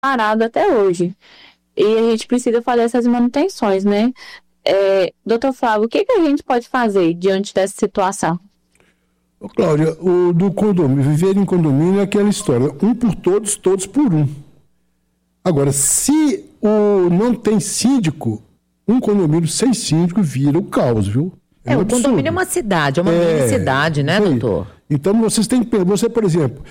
parado até hoje. E a gente precisa fazer essas manutenções, né? Doutor Flávio, o que a gente pode fazer diante dessa situação? Cláudia, o do condomínio, viver em condomínio é aquela história, um por todos, todos por um. Agora, se não tem síndico, um condomínio sem síndico vira o caos, viu? O condomínio é uma cidade, é uma mini cidade, né, doutor? Então, você, por exemplo,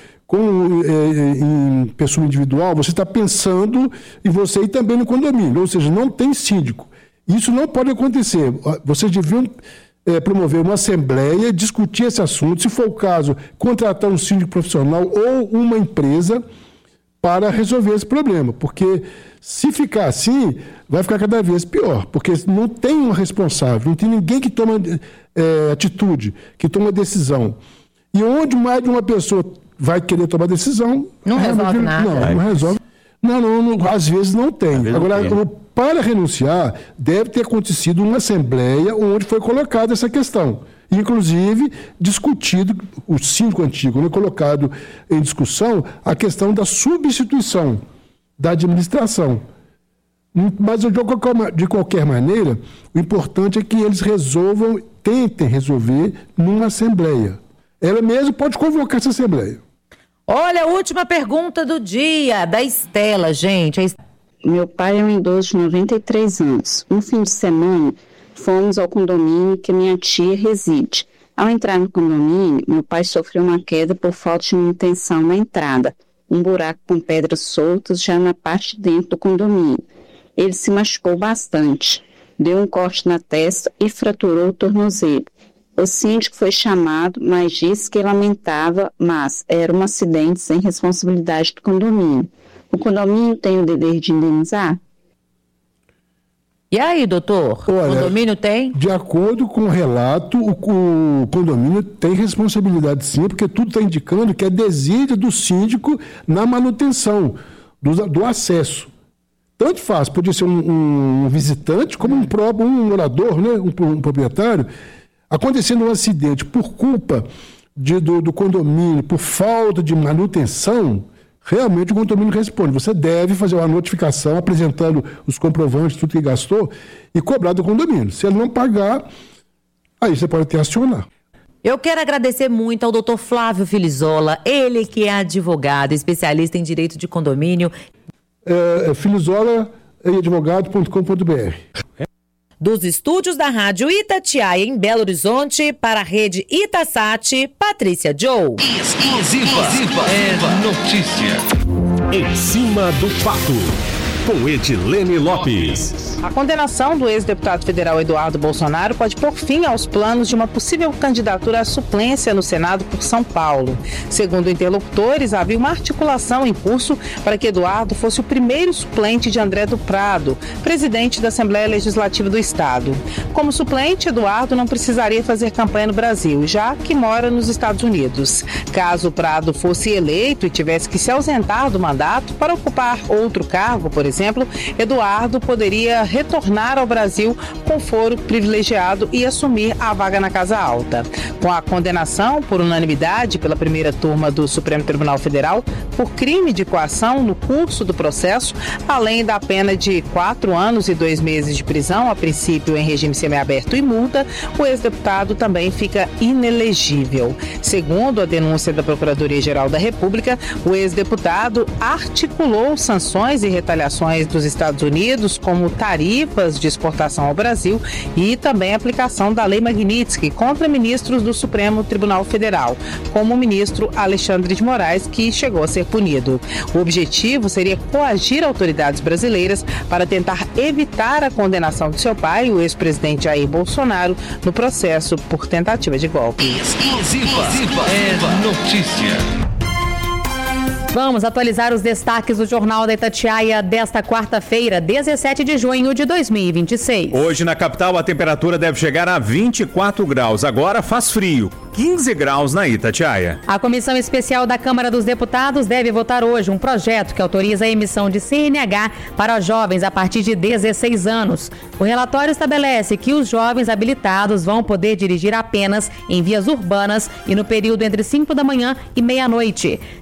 em pessoa individual, você está pensando em você e também no condomínio, ou seja, não tem síndico. Isso não pode acontecer. Vocês deviam promover uma assembleia, discutir esse assunto, se for o caso, contratar um síndico profissional ou uma empresa para resolver esse problema, porque se ficar assim, vai ficar cada vez pior, porque não tem um responsável, não tem ninguém que toma atitude, que toma decisão. E onde mais de uma pessoa vai querer tomar decisão... Não resolve nada. Não resolve. Não, às vezes não tem. Agora, para renunciar, deve ter acontecido uma assembleia onde foi colocada essa questão. Inclusive, discutido, o síndico antigo, né, colocado em discussão a questão da substituição da administração. Mas, de qualquer maneira, o importante é que eles tentem resolver numa assembleia. Ela mesma pode convocar essa assembleia. Olha, a última pergunta do dia, da Estela, gente. Meu pai é um idoso de 93 anos. Um fim de semana, fomos ao condomínio que minha tia reside. Ao entrar no condomínio, meu pai sofreu uma queda por falta de manutenção na entrada. Um buraco com pedras soltas já na parte de dentro do condomínio. Ele se machucou bastante. Deu um corte na testa e fraturou o tornozelo. O síndico foi chamado, mas disse que lamentava, mas era um acidente sem responsabilidade do condomínio. O condomínio tem o dever de indenizar? E aí, doutor? Olha, o condomínio tem? De acordo com o relato, o condomínio tem responsabilidade sim, porque tudo está indicando que é desídia do síndico na manutenção do acesso. Tanto faz, podia ser um visitante, como um morador, né, um proprietário. Acontecendo um acidente por culpa do condomínio, por falta de manutenção, realmente o condomínio responde. Você deve fazer uma notificação apresentando os comprovantes, tudo que gastou, e cobrar do condomínio. Se ele não pagar, aí você pode até acionar. Eu quero agradecer muito ao doutor Flávio Filizola, ele que é advogado, especialista em direito de condomínio. Filizola.advogado.com.br. Dos estúdios da Rádio Itatiaia, em Belo Horizonte, para a rede Itasat, Patrícia Joe. Exclusiva. É notícia. Em cima do fato, com Edilene Lopes. A condenação do ex-deputado federal Eduardo Bolsonaro pode pôr fim aos planos de uma possível candidatura à suplência no Senado por São Paulo. Segundo interlocutores, havia uma articulação em curso para que Eduardo fosse o primeiro suplente de André do Prado, presidente da Assembleia Legislativa do Estado. Como suplente, Eduardo não precisaria fazer campanha no Brasil, já que mora nos Estados Unidos. Caso Prado fosse eleito e tivesse que se ausentar do mandato para ocupar outro cargo, por exemplo, Eduardo poderia retornar ao Brasil com foro privilegiado e assumir a vaga na Casa Alta. Com a condenação por unanimidade pela primeira turma do Supremo Tribunal Federal por crime de coação no curso do processo, além da pena de 4 anos e 2 meses de prisão, a princípio em regime semiaberto e multa, o ex-deputado também fica inelegível. Segundo a denúncia da Procuradoria-Geral da República, o ex-deputado articulou sanções e retaliações dos Estados Unidos, como tarifas de exportação ao Brasil e também a aplicação da Lei Magnitsky contra ministros do Supremo Tribunal Federal, como o ministro Alexandre de Moraes, que chegou a ser punido. O objetivo seria coagir autoridades brasileiras para tentar evitar a condenação de seu pai, o ex-presidente Jair Bolsonaro, no processo por tentativa de golpe. Exclusiva. É notícia. Vamos atualizar os destaques do Jornal da Itatiaia desta quarta-feira, 17 de junho de 2026. Hoje na capital a temperatura deve chegar a 24 graus. Agora faz frio, 15 graus na Itatiaia. A Comissão Especial da Câmara dos Deputados deve votar hoje um projeto que autoriza a emissão de CNH para jovens a partir de 16 anos. O relatório estabelece que os jovens habilitados vão poder dirigir apenas em vias urbanas e no período entre 5 da manhã e meia-noite.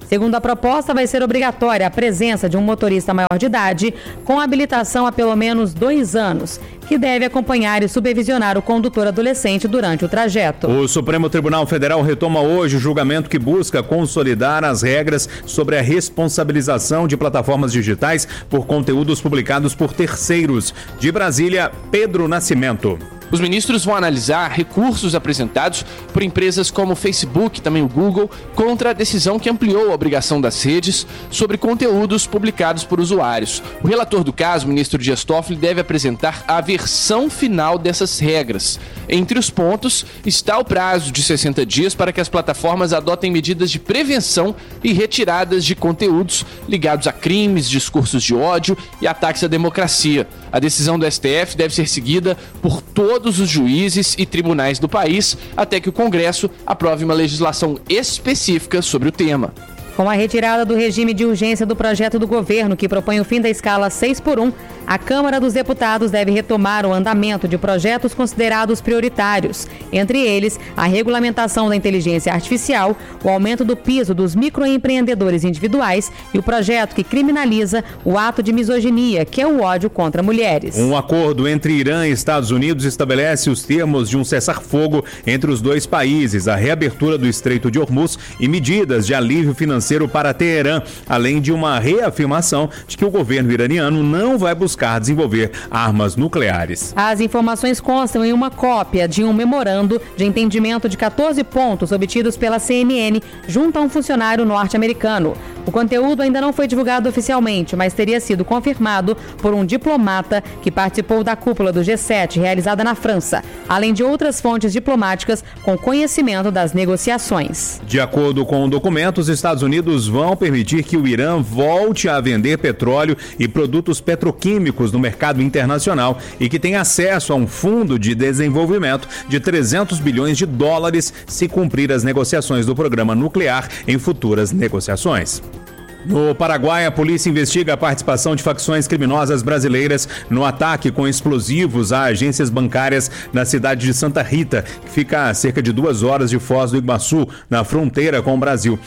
Segundo a proposta, vai ser obrigatória a presença de um motorista maior de idade com habilitação há pelo menos 2 anos, que deve acompanhar e supervisionar o condutor adolescente durante o trajeto. O Supremo Tribunal Federal retoma hoje o julgamento que busca consolidar as regras sobre a responsabilização de plataformas digitais por conteúdos publicados por terceiros. De Brasília, Pedro Nascimento. Os ministros vão analisar recursos apresentados por empresas como o Facebook, também o Google, contra a decisão que ampliou a obrigação das redes sobre conteúdos publicados por usuários. O relator do caso, o ministro Dias Toffoli, deve apresentar a versão final dessas regras. Entre os pontos está o prazo de 60 dias para que as plataformas adotem medidas de prevenção e retiradas de conteúdos ligados a crimes, discursos de ódio e ataques à democracia. A decisão do STF deve ser seguida por todos os juízes e tribunais do país até que o Congresso aprove uma legislação específica sobre o tema. Com a retirada do regime de urgência do projeto do governo que propõe o fim da escala 6x1, a Câmara dos Deputados deve retomar o andamento de projetos considerados prioritários, entre eles a regulamentação da inteligência artificial, o aumento do piso dos microempreendedores individuais e o projeto que criminaliza o ato de misoginia, que é o ódio contra mulheres. Um acordo entre Irã e Estados Unidos estabelece os termos de um cessar-fogo entre os dois países, a reabertura do Estreito de Hormuz e medidas de alívio financeiro para Teherã, além de uma reafirmação de que o governo iraniano não vai buscar desenvolver armas nucleares. As informações constam em uma cópia de um memorando de entendimento de 14 pontos obtidos pela CNN junto a um funcionário norte-americano. O conteúdo ainda não foi divulgado oficialmente, mas teria sido confirmado por um diplomata que participou da cúpula do G7 realizada na França, além de outras fontes diplomáticas com conhecimento das negociações. De acordo com o documento, os Estados Unidos vão permitir que o Irã volte a vender petróleo e produtos petroquímicos no mercado internacional e que tenha acesso a um fundo de desenvolvimento de 300 bilhões de dólares se cumprir as negociações do programa nuclear em futuras negociações. No Paraguai, a polícia investiga a participação de facções criminosas brasileiras no ataque com explosivos a agências bancárias na cidade de Santa Rita, que fica a cerca de 2 horas de Foz do Iguaçu, na fronteira com o Brasil.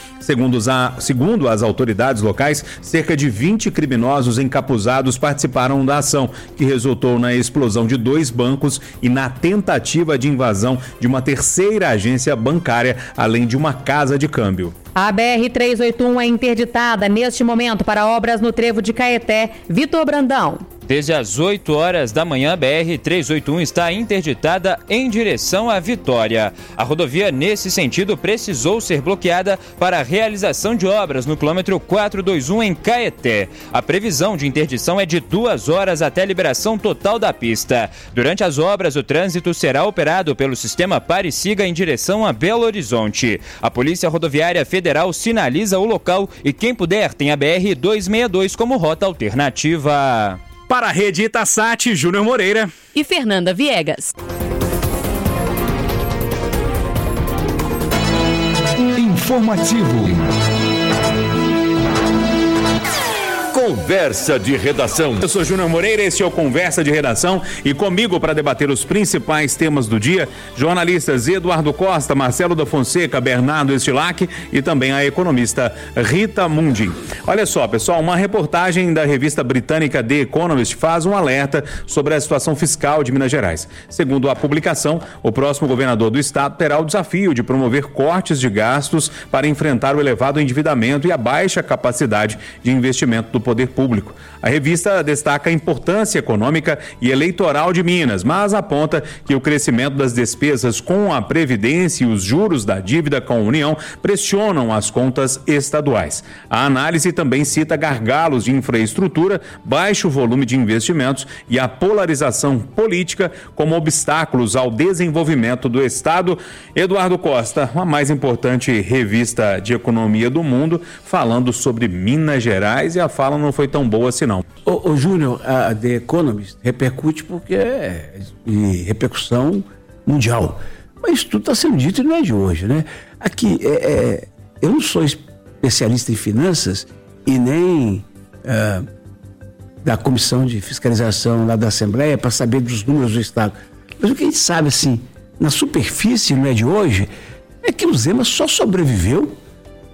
Segundo as autoridades locais, cerca de 20 criminosos encapuzados participaram da ação, que resultou na explosão de 2 bancos e na tentativa de invasão de uma terceira agência bancária, além de uma casa de câmbio. A BR-381 é interditada neste momento para obras no trevo de Caeté. Vitor Brandão. Desde as 8 horas da manhã, a BR-381 está interditada em direção à Vitória. A rodovia, nesse sentido, precisou ser bloqueada para a realização de obras no quilômetro 421 em Caeté. A previsão de interdição é de 2 horas até a liberação total da pista. Durante as obras, o trânsito será operado pelo sistema Pare-Siga em direção a Belo Horizonte. A Polícia Rodoviária Federal sinaliza o local e quem puder tem a BR-262 como rota alternativa. Para a Rede Itasat, Júnior Moreira e Fernanda Viegas. Informativo. Conversa de Redação. Eu sou Júnior Moreira, esse é o Conversa de Redação e comigo para debater os principais temas do dia, jornalistas Eduardo Costa, Marcelo da Fonseca, Bernardo Estilac e também a economista Rita Mundim. Olha só, pessoal, uma reportagem da revista britânica The Economist faz um alerta sobre a situação fiscal de Minas Gerais. Segundo a publicação, o próximo governador do estado terá o desafio de promover cortes de gastos para enfrentar o elevado endividamento e a baixa capacidade de investimento do poder público. A revista destaca a importância econômica e eleitoral de Minas, mas aponta que o crescimento das despesas com a Previdência e os juros da dívida com a União pressionam as contas estaduais. A análise também cita gargalos de infraestrutura, baixo volume de investimentos e a polarização política como obstáculos ao desenvolvimento do Estado. Eduardo Costa, a mais importante revista de economia do mundo, falando sobre Minas Gerais, e a fala não foi tão boa assim não. O Júnior, a The Economist repercute porque é de repercussão mundial. Mas tudo está sendo dito e não é de hoje, né? Aqui, eu não sou especialista em finanças e nem da Comissão de Fiscalização lá da Assembleia para saber dos números do Estado. Mas o que a gente sabe, assim, na superfície, não é de hoje, é que o Zema só sobreviveu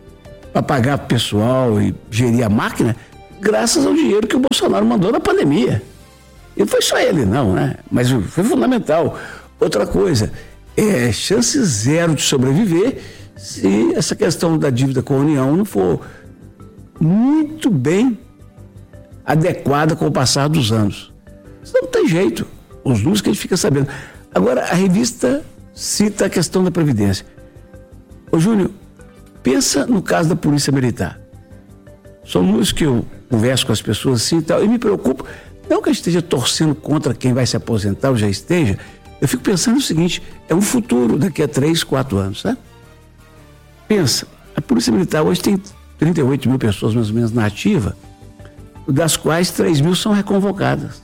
para pagar pessoal e gerir a máquina, graças ao dinheiro que o Bolsonaro mandou na pandemia. E não foi só ele, não, né? Mas foi fundamental. Outra coisa, chance zero de sobreviver se essa questão da dívida com a União não for muito bem adequada com o passar dos anos. Senão não tem jeito. Os números que a gente fica sabendo. Agora, a revista cita a questão da Previdência. Ô, Júnior, pensa no caso da Polícia Militar. São números que eu converso com as pessoas assim e tal, e me preocupo, não que eu esteja torcendo contra quem vai se aposentar ou já esteja, eu fico pensando o seguinte, é um futuro daqui a 3, 4 anos, sabe? Pensa, a Polícia Militar hoje tem 38 mil pessoas mais ou menos na ativa, das quais 3 mil são reconvocadas.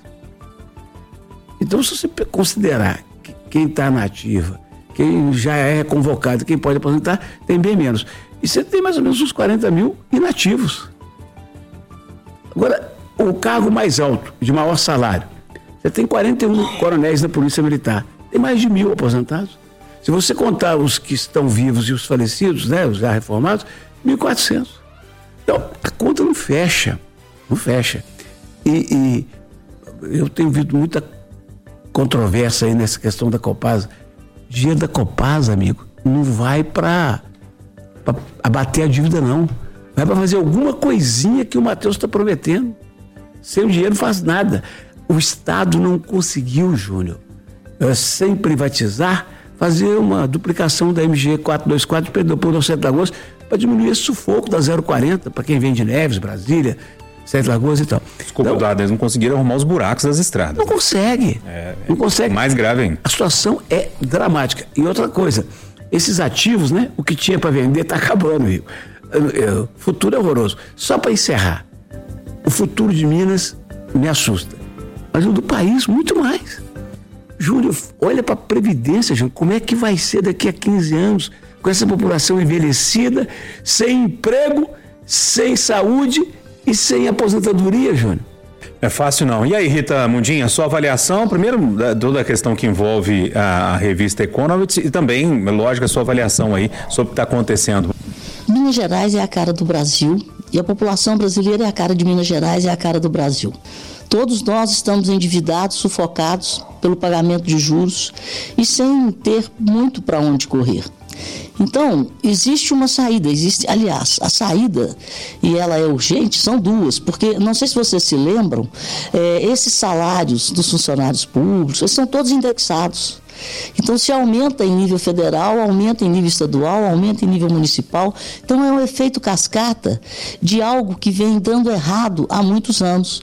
Então, se você considerar que quem está na ativa, quem já é reconvocado, quem pode aposentar, tem bem menos. E você tem mais ou menos uns 40 mil inativos. Agora, o cargo mais alto, de maior salário, você tem 41 coronéis na Polícia Militar, tem mais de 1.000 aposentados. Se você contar os que estão vivos e os falecidos, né, os já reformados, 1.400. Então, a conta não fecha, não fecha. E eu tenho visto muita controvérsia aí nessa questão da Copasa. Dinheiro da Copasa, amigo, não vai para abater a dívida, não. Vai para fazer alguma coisinha que o Matheus está prometendo. Sem o dinheiro não faz nada. O Estado não conseguiu, Júnior, sem privatizar, fazer uma duplicação da MG 424 depois do Sete Lagoas para diminuir esse sufoco da 040 para quem vem de Neves, Brasília, Sete Lagoas e tal. Desculpa, então, eles não conseguiram arrumar os buracos das estradas. Não consegue. Não consegue. Mais grave ainda. A situação é dramática. E outra coisa, esses ativos, né? O que tinha para vender está acabando, Rio. O futuro é horroroso. Só para encerrar, o futuro de Minas me assusta. Mas o do país, muito mais. Júnior, olha para a Previdência, Júnior. Como é que vai ser daqui a 15 anos com essa população envelhecida, sem emprego, sem saúde e sem aposentadoria, Júnior? É fácil não. E aí, Rita Mundinha, sua avaliação, primeiro, toda a questão que envolve a revista Economist e também, lógico, a sua avaliação aí sobre o que está acontecendo. Minas Gerais é a cara do Brasil e a população brasileira é a cara de Minas Gerais, é a cara do Brasil. Todos nós estamos endividados, sufocados pelo pagamento de juros e sem ter muito para onde correr. Então, existe uma saída, aliás, a saída, e ela é urgente, são duas, porque, não sei se vocês se lembram, esses salários dos funcionários públicos, eles são todos indexados. Então, se aumenta em nível federal, aumenta em nível estadual, aumenta em nível municipal. Então, é um efeito cascata de algo que vem dando errado há muitos anos.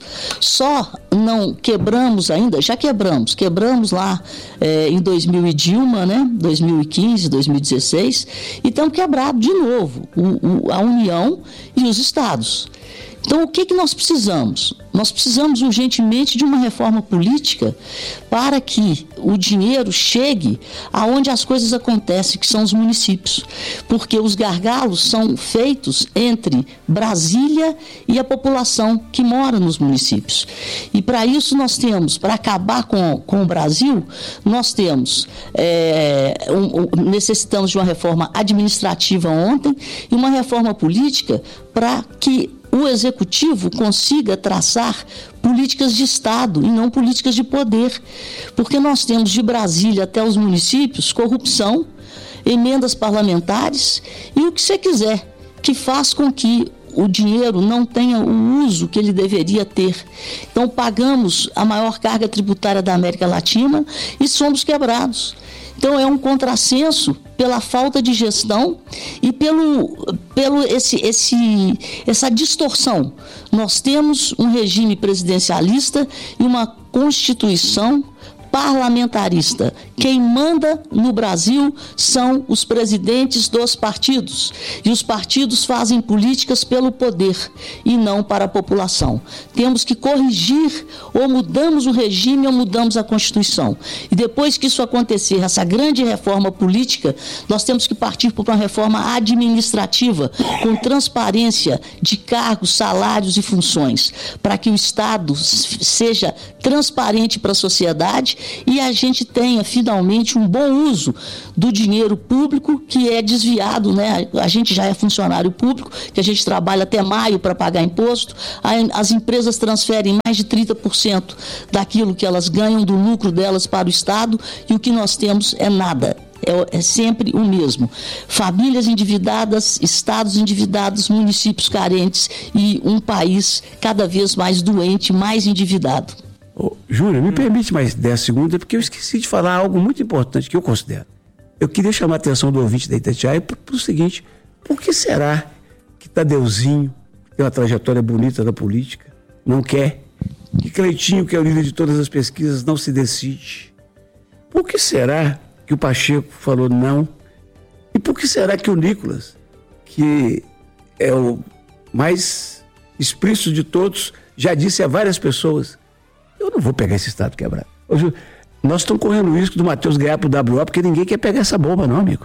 Só não quebramos ainda, já quebramos lá em 2000 e Dilma, né? 2015, 2016, e estamos quebrados de novo, a União e os estados. Então, o que nós precisamos? Nós precisamos urgentemente de uma reforma política para que o dinheiro chegue aonde as coisas acontecem, que são os municípios. Porque os gargalos são feitos entre Brasília e a população que mora nos municípios. E para isso nós temos, para acabar com o Brasil, nós temos, necessitamos de uma reforma administrativa ontem e uma reforma política para que o executivo consiga traçar políticas de Estado e não políticas de poder. Porque nós temos de Brasília até os municípios corrupção, emendas parlamentares e o que você quiser, que faz com que o dinheiro não tenha o uso que ele deveria ter. Então pagamos a maior carga tributária da América Latina e somos quebrados. Então é um contrassenso pela falta de gestão e essa distorção. Nós temos um regime presidencialista e uma Constituição parlamentarista. Quem manda no Brasil são os presidentes dos partidos. E os partidos fazem políticas pelo poder e não para a população. Temos que corrigir, ou mudamos o regime ou mudamos a Constituição. E depois que isso acontecer, essa grande reforma política, nós temos que partir para uma reforma administrativa, com transparência de cargos, salários e funções, para que o Estado seja transparente para a sociedade e a gente tenha finalmente um bom uso do dinheiro público que é desviado, né? A gente já é funcionário público, que a gente trabalha até maio para pagar imposto, as empresas transferem mais de 30% daquilo que elas ganham do lucro delas para o Estado, e o que nós temos é nada. É sempre o mesmo. Famílias endividadas, estados endividados, municípios carentes e um país cada vez mais doente, mais endividado. Júnior, me permite mais 10 segundos, porque eu esqueci de falar algo muito importante que eu considero. Eu queria chamar a atenção do ouvinte da Itatiaia para o seguinte: por que será que Tadeuzinho, que tem uma trajetória bonita da política, não quer? Que Cleitinho, que é o líder de todas as pesquisas, não se decide? Por que será que o Pacheco falou não? E por que será que o Nicolas, que é o mais explícito de todos, já disse a várias pessoas: eu não vou pegar esse Estado quebrado? Nós estamos correndo o risco do Matheus ganhar pro WO, porque ninguém quer pegar essa bomba, não, amigo.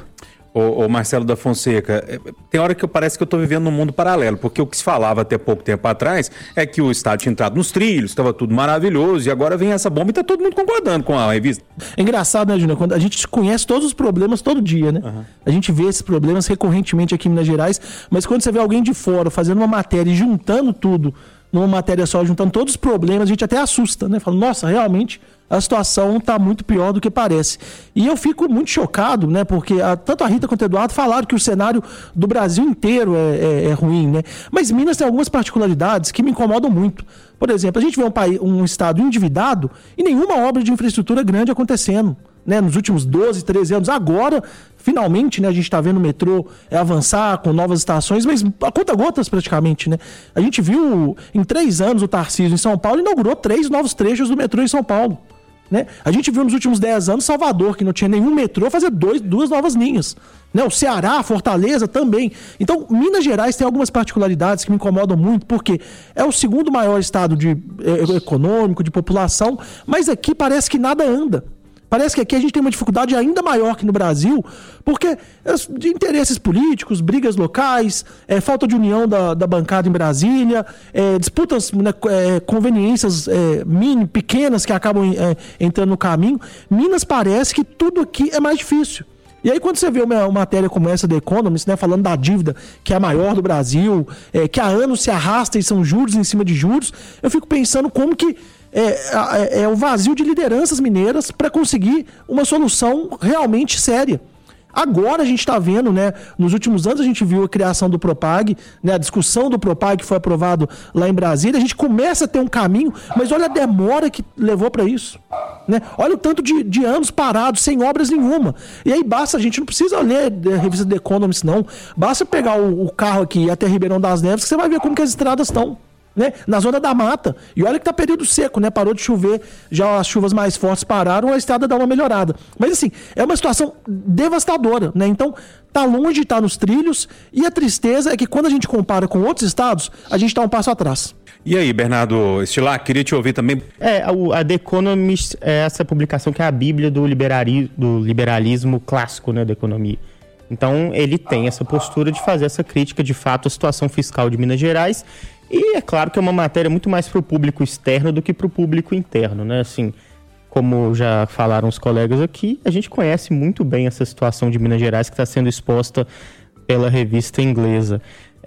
Ô Marcelo da Fonseca, tem hora que parece que eu estou vivendo num mundo paralelo, porque o que se falava até pouco tempo atrás é que o Estado tinha entrado nos trilhos, estava tudo maravilhoso, e agora vem essa bomba e está todo mundo concordando com a revista. É engraçado, né, Júnior? Quando a gente conhece todos os problemas todo dia, né? Uhum. A gente vê esses problemas recorrentemente aqui em Minas Gerais, mas quando você vê alguém de fora fazendo uma matéria e juntando tudo numa matéria só, juntando todos os problemas, a gente até assusta, né? Fala, nossa, realmente a situação está muito pior do que parece. E eu fico muito chocado, né? Porque tanto a Rita quanto o Eduardo falaram que o cenário do Brasil inteiro é ruim, né? Mas Minas tem algumas particularidades que me incomodam muito. Por exemplo, a gente vê um estado endividado e nenhuma obra de infraestrutura grande acontecendo, né? Nos últimos 12, 13 anos. Agora, finalmente, né, a gente está vendo o metrô avançar com novas estações, mas a conta-gotas praticamente, né? A gente viu em 3 anos o Tarcísio em São Paulo inaugurou 3 novos trechos do metrô em São Paulo, né? A gente viu nos últimos 10 anos Salvador, que não tinha nenhum metrô, fazer 2 novas linhas, né? O Ceará, Fortaleza também. Então, Minas Gerais tem algumas particularidades que me incomodam muito, porque é o segundo maior estado econômico, de população, mas aqui parece que nada anda. Parece que aqui a gente tem uma dificuldade ainda maior que no Brasil, porque de interesses políticos, brigas locais, falta de união da bancada em Brasília, disputas, né, conveniências pequenas que acabam entrando no caminho. Minas parece que tudo aqui é mais difícil. E aí quando você vê uma matéria como essa do Economist, né, falando da dívida que é a maior do Brasil, que há anos se arrasta e são juros em cima de juros, eu fico pensando como que o vazio de lideranças mineiras para conseguir uma solução realmente séria. Agora a gente está vendo, né, nos últimos anos a gente viu a criação do Propag, né, a discussão do Propag que foi aprovado lá em Brasília, a gente começa a ter um caminho, mas olha a demora que levou para isso, né? Olha o tanto de anos parados, sem obras nenhuma. E aí basta, a gente não precisa ler a revista The Economist, não. Basta pegar o carro aqui até Ribeirão das Neves que você vai ver como que as estradas estão, né? Na zona da mata. E olha que tá período seco, né? Parou de chover, já as chuvas mais fortes pararam, a estrada dá uma melhorada. Mas assim, é uma situação devastadora, né? Então, tá longe de estar nos trilhos, e a tristeza é que quando a gente compara com outros estados, a gente tá um passo atrás. E aí, Bernardo Stilac, queria te ouvir também. A The Economist é essa publicação que é a bíblia do liberalismo clássico, né, da economia. Então, ele tem essa postura de fazer essa crítica, de fato, à situação fiscal de Minas Gerais. E é claro que é uma matéria muito mais para o público externo do que para o público interno, né? Assim, como já falaram os colegas aqui, a gente conhece muito bem essa situação de Minas Gerais que está sendo exposta pela revista inglesa.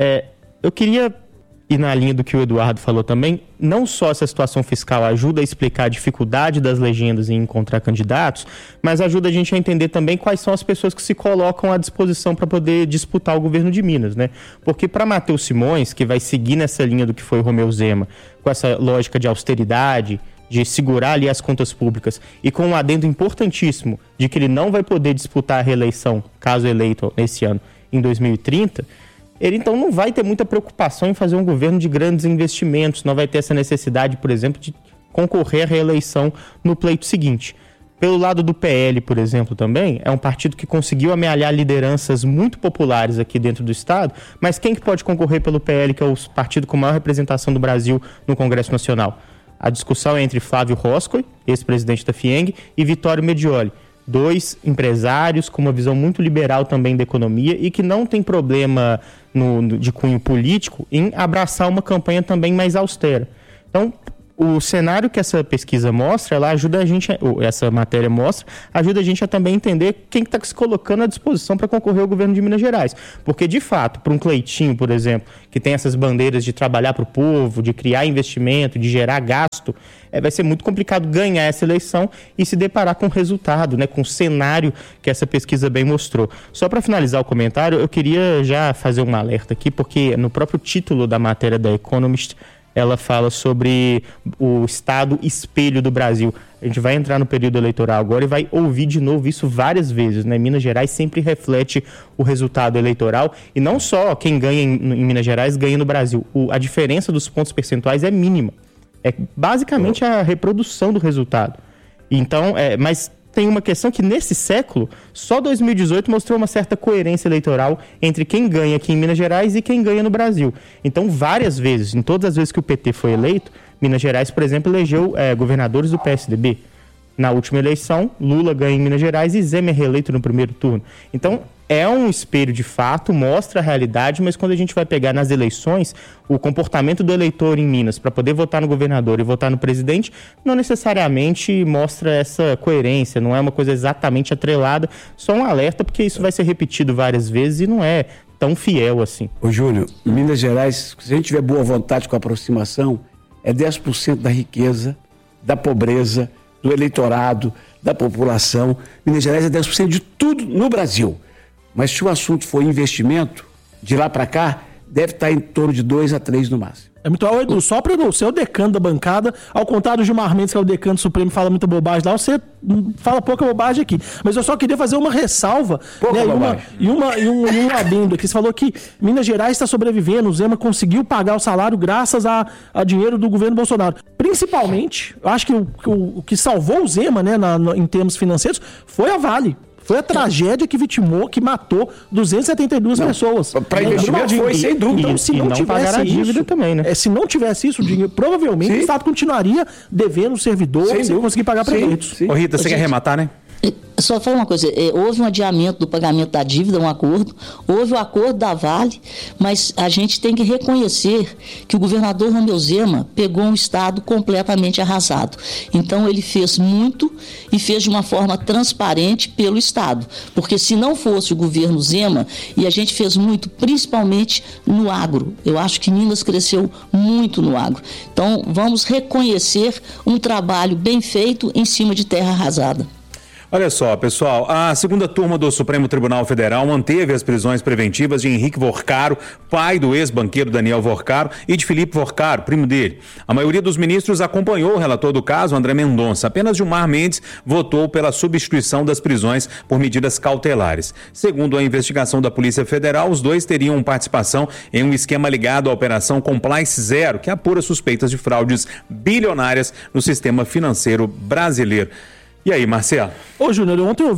Eu queria ir na linha do que o Eduardo falou também. Não só essa situação fiscal ajuda a explicar a dificuldade das legendas em encontrar candidatos, mas ajuda a gente a entender também quais são as pessoas que se colocam à disposição para poder disputar o governo de Minas, né? Porque para Matheus Simões, que vai seguir nessa linha do que foi o Romeu Zema, com essa lógica de austeridade, de segurar ali as contas públicas, e com um adendo importantíssimo de que ele não vai poder disputar a reeleição, caso eleito nesse ano, em 2030, ele então não vai ter muita preocupação em fazer um governo de grandes investimentos, não vai ter essa necessidade, por exemplo, de concorrer à reeleição no pleito seguinte. Pelo lado do PL, por exemplo, também, é um partido que conseguiu amealhar lideranças muito populares aqui dentro do Estado, mas quem que pode concorrer pelo PL, que é o partido com maior representação do Brasil no Congresso Nacional? A discussão é entre Flávio Roscoe, ex-presidente da FIENG, e Vittorio Medioli, 2 empresários com uma visão muito liberal também da economia e que não tem problema de cunho político em abraçar uma campanha também mais austera. Então, O cenário que essa pesquisa mostra, ela ajuda a gente, essa matéria mostra, ajuda a gente a também entender quem está se colocando à disposição para concorrer ao governo de Minas Gerais. Porque, de fato, para um Cleitinho, por exemplo, que tem essas bandeiras de trabalhar para o povo, de criar investimento, de gerar gasto, vai ser muito complicado ganhar essa eleição e se deparar com o resultado, né, com o cenário que essa pesquisa bem mostrou. Só para finalizar o comentário, eu queria já fazer um alerta aqui, porque no próprio título da matéria da Economist, ela fala sobre o estado espelho do Brasil. A gente vai entrar no período eleitoral agora e vai ouvir de novo isso várias vezes, né? Minas Gerais sempre reflete o resultado eleitoral e não só quem ganha em Minas Gerais ganha no Brasil. A diferença dos pontos percentuais é mínima. É basicamente a reprodução do resultado. Então, mas tem uma questão que nesse século, só 2018 mostrou uma certa coerência eleitoral entre quem ganha aqui em Minas Gerais e quem ganha no Brasil. Então, várias vezes, em todas as vezes que o PT foi eleito, Minas Gerais, por exemplo, elegeu governadores do PSDB. Na última eleição, Lula ganha em Minas Gerais e Zema é reeleito no primeiro turno. Então, é um espelho de fato, mostra a realidade, mas quando a gente vai pegar nas eleições, o comportamento do eleitor em Minas para poder votar no governador e votar no presidente, não necessariamente mostra essa coerência, não é uma coisa exatamente atrelada, só um alerta, porque isso vai ser repetido várias vezes e não é tão fiel assim. Ô Júnior, Minas Gerais, se a gente tiver boa vontade com a aproximação, é 10% da riqueza, da pobreza, do eleitorado, da população. Minas Gerais é 10% de tudo no Brasil. Mas se o assunto for investimento, de lá para cá, deve estar em torno de 2 a 3 no máximo. É muito... Edu, só para você é o decano da bancada, ao contrário do Gilmar Mendes, que é o decano supremo, fala muita bobagem lá, você fala pouca bobagem aqui. Mas eu só queria fazer uma ressalva, né, e um adendo aqui. Você falou que Minas Gerais está sobrevivendo, o Zema conseguiu pagar o salário graças a dinheiro do governo Bolsonaro. Principalmente, eu acho que o que salvou o Zema, né, em termos financeiros, foi a Vale. Foi a tragédia que vitimou, que matou 272 pessoas. Para investimento foi, sem dúvida. Então, se não tivesse isso, também, né? Se não tivesse isso, o dinheiro, provavelmente o Estado continuaria devendo servidores sem conseguir pagar prefeitos. Ô Rita, você quer arrematar, né? Só falar uma coisa, houve um adiamento do pagamento da dívida, um acordo, houve o acordo da Vale, mas a gente tem que reconhecer que o governador Romeu Zema pegou um estado completamente arrasado. Então ele fez muito e fez de uma forma transparente pelo estado, porque se não fosse o governo Zema, e a gente fez muito, principalmente no agro, eu acho que Minas cresceu muito no agro. Então vamos reconhecer um trabalho bem feito em cima de terra arrasada. Olha só, pessoal, a segunda turma do Supremo Tribunal Federal manteve as prisões preventivas de Henrique Vorcaro, pai do ex-banqueiro Daniel Vorcaro, e de Felipe Vorcaro, primo dele. A maioria dos ministros acompanhou o relator do caso, André Mendonça. Apenas Gilmar Mendes votou pela substituição das prisões por medidas cautelares. Segundo a investigação da Polícia Federal, os dois teriam participação em um esquema ligado à Operação Compliance Zero, que apura suspeitas de fraudes bilionárias no sistema financeiro brasileiro. E aí, Marcelo? Ô, Júnior,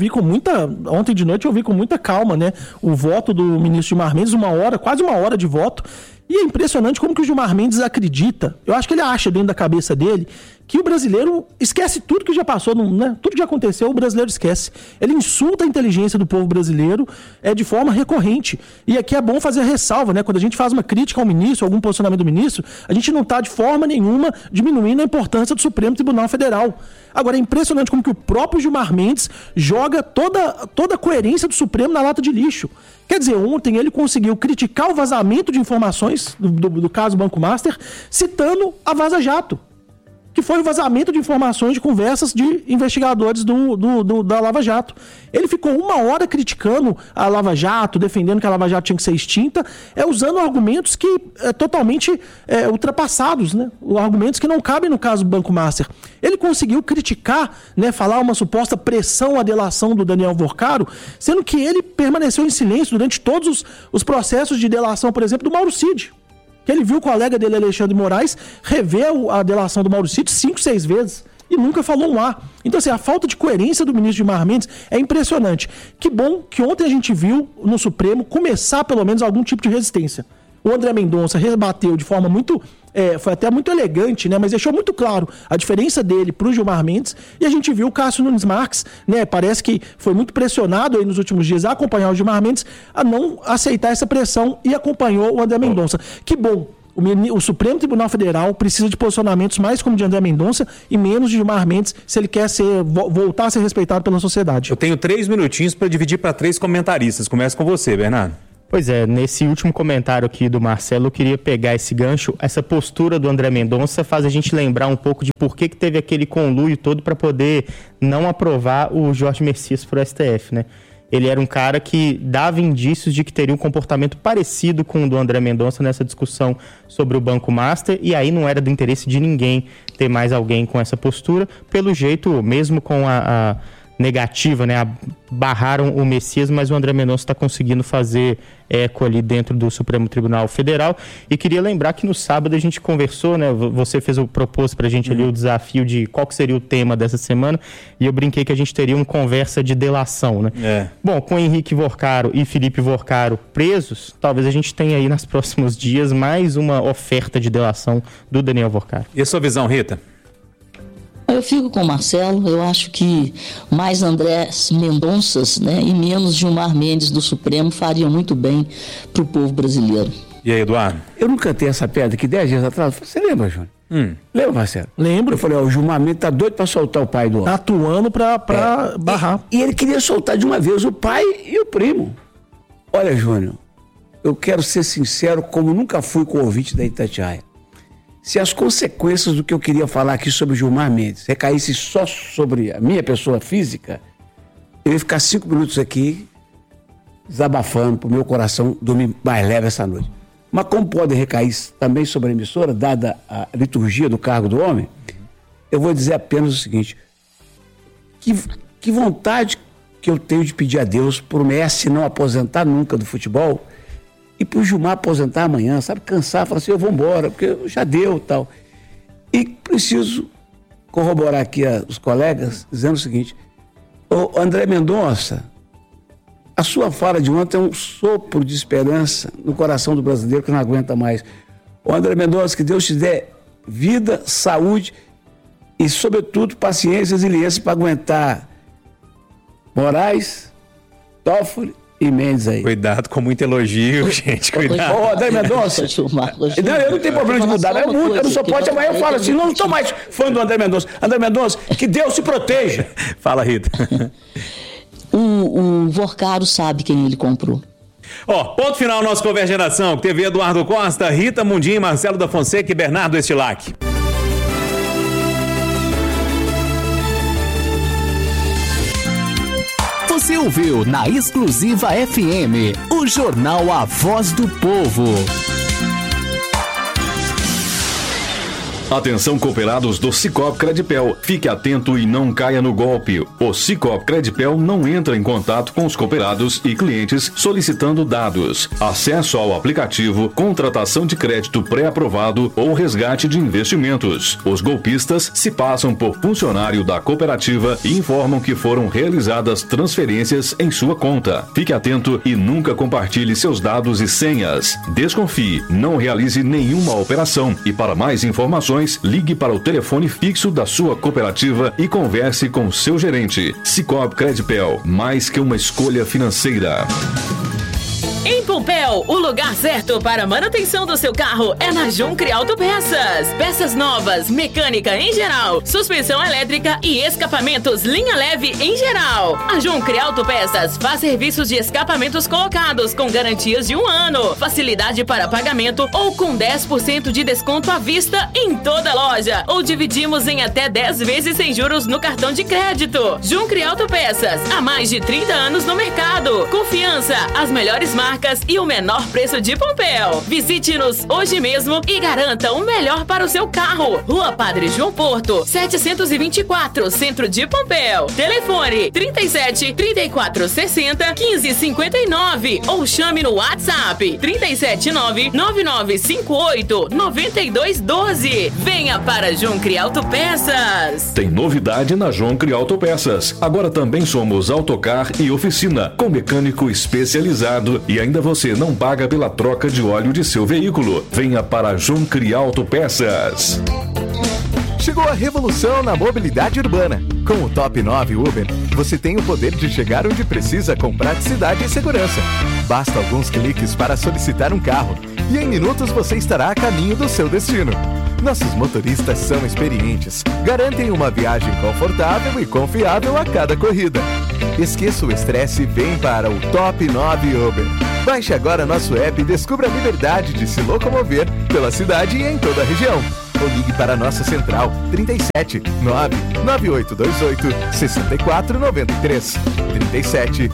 ontem de noite eu ouvi com muita calma, né, o voto do ministro Gilmar Mendes, quase uma hora de voto, e é impressionante como que o Gilmar Mendes acredita, eu acho que ele acha dentro da cabeça dele, que o brasileiro esquece tudo que já passou, né? Tudo que já aconteceu, o brasileiro esquece. Ele insulta a inteligência do povo brasileiro de forma recorrente. E aqui é bom fazer a ressalva, né? Quando a gente faz uma crítica ao ministro, algum posicionamento do ministro, a gente não está de forma nenhuma diminuindo a importância do Supremo Tribunal Federal. Agora, é impressionante como que o próprio Gilmar Mendes joga toda a coerência do Supremo na lata de lixo. Quer dizer, ontem ele conseguiu criticar o vazamento de informações do caso Banco Master, citando a Vaza Jato, que foi o vazamento de informações de conversas de investigadores da Lava Jato. Ele ficou uma hora criticando a Lava Jato, defendendo que a Lava Jato tinha que ser extinta, usando argumentos que totalmente ultrapassados, né? Argumentos que não cabem no caso do Banco Master. Ele conseguiu criticar, né, falar uma suposta pressão à delação do Daniel Vorcaro, sendo que ele permaneceu em silêncio durante todos os processos de delação, por exemplo, do Mauro Cid. Que ele viu o colega dele, Alexandre Moraes, rever a delação do Mauro Cid 5, 6 vezes e nunca falou um A. Então, assim, a falta de coerência do ministro Gilmar Mendes é impressionante. Que bom que ontem a gente viu no Supremo começar, pelo menos, algum tipo de resistência. O André Mendonça rebateu de forma muito... foi até muito elegante, né? Mas deixou muito claro a diferença dele para o Gilmar Mendes. E a gente viu o Cássio Nunes Marques, né? Parece que foi muito pressionado aí nos últimos dias a acompanhar o Gilmar Mendes, a não aceitar essa pressão, e acompanhou o André Mendonça. Que bom O Supremo Tribunal Federal precisa de posicionamentos mais como de André Mendonça e menos de Gilmar Mendes se ele quer voltar a ser respeitado pela sociedade. Eu tenho 3 minutinhos para dividir para 3 comentaristas. Começa com você, Bernardo. Pois é, nesse último comentário aqui do Marcelo, eu queria pegar esse gancho. Essa postura do André Mendonça faz a gente lembrar um pouco de por que teve aquele conluio todo para poder não aprovar o Jorge Messias para o STF, né? Ele era um cara que dava indícios de que teria um comportamento parecido com o do André Mendonça nessa discussão sobre o Banco Master, e aí não era do interesse de ninguém ter mais alguém com essa postura. Pelo jeito, mesmo com a negativa, né, barraram o Messias, mas o André Mendonça está conseguindo fazer eco ali dentro do Supremo Tribunal Federal. E queria lembrar que no sábado a gente conversou, né, você propôs pra gente ali o desafio de qual que seria o tema dessa semana, e eu brinquei que a gente teria uma conversa de delação, né? Bom, com Henrique Vorcaro e Felipe Vorcaro presos, talvez a gente tenha aí nos próximos dias mais uma oferta de delação do Daniel Vorcaro. E a sua visão, Rita? Eu fico com o Marcelo, eu acho que mais André Mendonças, né, e menos Gilmar Mendes do Supremo fariam muito bem para o povo brasileiro. E aí, Eduardo? Eu não cantei essa pedra que 10 dias atrás. Você lembra, Júnior? Lembra, Marcelo? Lembro. Eu falei, o Gilmar Mendes tá doido para soltar o pai do homem. Tá atuando para barrar. E ele queria soltar de uma vez o pai e o primo. Olha, Júnior, eu quero ser sincero como nunca fui com o ouvinte da Itatiaia. Se as consequências do que eu queria falar aqui sobre Gilmar Mendes recaísse só sobre a minha pessoa física, eu ia ficar 5 minutos aqui desabafando para o meu coração dormir mais leve essa noite. Mas como pode recair também sobre a emissora, dada a liturgia do cargo do homem, eu vou dizer apenas o seguinte: que vontade que eu tenho de pedir a Deus por o Messi não aposentar nunca do futebol, e para o Gilmar aposentar amanhã, sabe, cansar, falar assim, eu vou embora, porque já deu tal. E preciso corroborar aqui os colegas, dizendo o seguinte: ô André Mendonça, a sua fala de ontem é um sopro de esperança no coração do brasileiro que não aguenta mais. Ô André Mendonça, que Deus te dê vida, saúde e, sobretudo, paciência e resiliência para aguentar Moraes, Toffoli e Mendes aí. Cuidado com muito elogio, gente. Cuidado. Ô, André Mendonça. Não, eu não tenho problema de mudar. Eu não sou pode, amanhã eu falo assim, não estou mais fã do André Mendonça. André Mendonça, que Deus se proteja. Fala, Rita. O Vorcaro sabe quem ele comprou. Ponto final nosso Convergeração, que teve Eduardo Costa, Rita Mundim, Marcelo da Fonseca e Bernardo Estilac. Você ouviu na Exclusiva FM, o jornal A Voz do Povo. Atenção, cooperados do Sicoob Credipel. Fique atento e não caia no golpe. O Sicoob Credipel não entra em contato com os cooperados e clientes solicitando dados, acesso ao aplicativo, contratação de crédito pré-aprovado ou resgate de investimentos. Os golpistas se passam por funcionário da cooperativa e informam que foram realizadas transferências em sua conta. Fique atento e nunca compartilhe seus dados e senhas. Desconfie, não realize nenhuma operação e para mais informações, ligue para o telefone fixo da sua cooperativa e converse com seu gerente. Sicoob Credipel, mais que uma escolha financeira. Em Pompéu, o lugar certo para a manutenção do seu carro é na Juncre Autopeças. Peças novas, mecânica em geral, suspensão elétrica e escapamentos linha leve em geral. A Juncre Autopeças faz serviços de escapamentos colocados com garantias de 1 ano, facilidade para pagamento ou com 10% de desconto à vista em toda loja. Ou dividimos em até 10 vezes sem juros no cartão de crédito. Juncre Autopeças, há mais de 30 anos no mercado. Confiança, as melhores marcas e o menor preço de Pompéu. Visite-nos hoje mesmo e garanta o melhor para o seu carro. Rua Padre João Porto, 724, Centro de Pompéu. Telefone 37 34 60 15 59 ou chame no WhatsApp 379 9958 9212. Venha para Juncre Autopeças. Tem novidade na Juncre Autopeças. Agora também somos autocar e oficina, com mecânico especializado e ainda você não paga pela troca de óleo de seu veículo. Venha para a Juncre Autopeças. Chegou a revolução na mobilidade urbana. Com o Top 9 Uber, você tem o poder de chegar onde precisa com praticidade e segurança. Basta alguns cliques para solicitar um carro e em minutos você estará a caminho do seu destino. Nossos motoristas são experientes, garantem uma viagem confortável e confiável a cada corrida. Esqueça o estresse e vem para o Top 9 Uber. Baixe agora nosso app e descubra a liberdade de se locomover pela cidade e em toda a região. Ou ligue para a nossa central 37 99828 6493. 37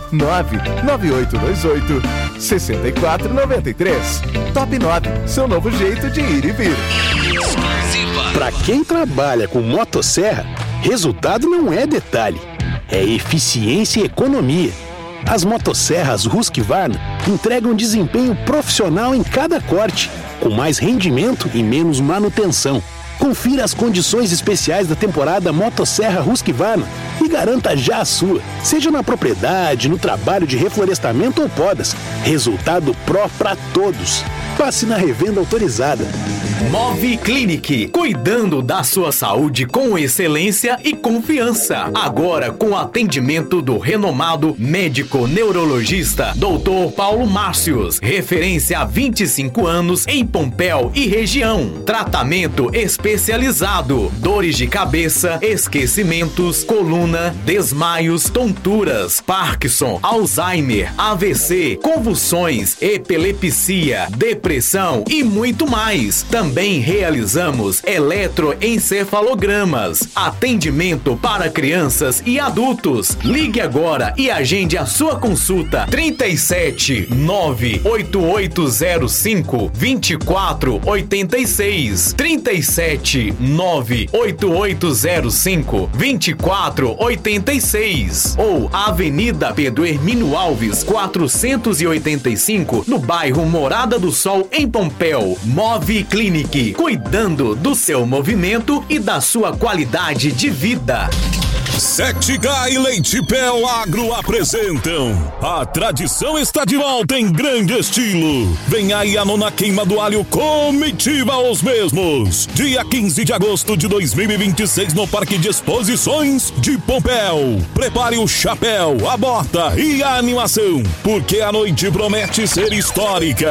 99828 6493. Top 9, seu novo jeito de ir e vir. Para quem trabalha com motosserra, resultado não é detalhe, é eficiência e economia. As motosserras Husqvarna entregam desempenho profissional em cada corte, com mais rendimento e menos manutenção. Confira as condições especiais da temporada Motosserra Husqvarna e garanta já a sua, seja na propriedade, no trabalho de reflorestamento ou podas. Resultado Pro para todos. Passe na revenda autorizada. Move Clinic, cuidando da sua saúde com excelência e confiança. Agora com atendimento do renomado médico neurologista Dr. Paulo Márcios, referência há 25 anos em Pompéu e região. Tratamento especializado, dores de cabeça, esquecimentos, coluna, desmaios, tonturas, Parkinson, Alzheimer, AVC, convulsões, epilepsia, depressão e muito mais. Também realizamos eletroencefalogramas, atendimento para crianças e adultos. Ligue agora e agende a sua consulta 37 98805 2486. 37 98805 2486 ou Avenida Pedro Hermínio Alves 485 no bairro Morada do Sol em Pompéu. Move Clinic, cuidando do seu movimento e da sua qualidade de vida. Sectigar e Leite Pel Agro apresentam A Tradição Está de Volta em grande estilo. Vem aí a 9ª queima do alho comitiva aos mesmos. Dia 15 de agosto de 2026 no Parque de Exposições de Pompéu. Prepare o chapéu, a bota e a animação, porque a noite promete ser histórica.